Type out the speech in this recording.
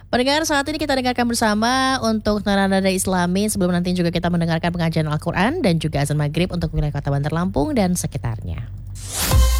Pendengar, saat ini kita dengarkan bersama untuk nada-nada Islami sebelum nanti juga kita mendengarkan pengajian Al-Quran dan juga azan maghrib untuk wilayah Kota Bandar Lampung dan sekitarnya.